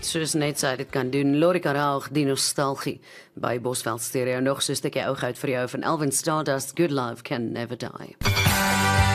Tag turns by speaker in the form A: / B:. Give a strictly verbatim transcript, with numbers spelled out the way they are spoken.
A: soos net sy dit kan doen. Lorika Raag, die nostalgie by Bosveld Stereo. Nog so 'n stukkie ou goud vir jou van Elvin Stardust, Good Love Can Never Die.